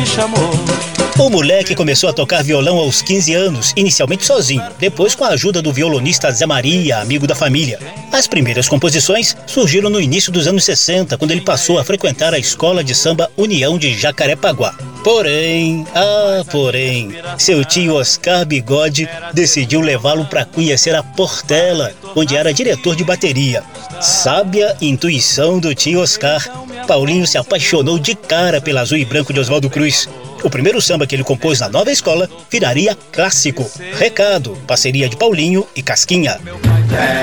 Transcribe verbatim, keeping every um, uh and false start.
O moleque começou a tocar violão aos quinze anos, inicialmente sozinho, depois com a ajuda do violonista Zé Maria, amigo da família. As primeiras composições surgiram no início dos anos sessenta, quando ele passou a frequentar a escola de samba União de Jacarepaguá. Porém, ah, porém, seu tio Oscar Bigode decidiu levá-lo para conhecer a Portela, onde era diretor de bateria. Sábia intuição do tio Oscar, Paulinho se apaixonou de cara pela Azul e Branco de Oswaldo Cruz. O primeiro samba que ele compôs na nova escola viraria clássico. Recado, parceria de Paulinho e Casquinha.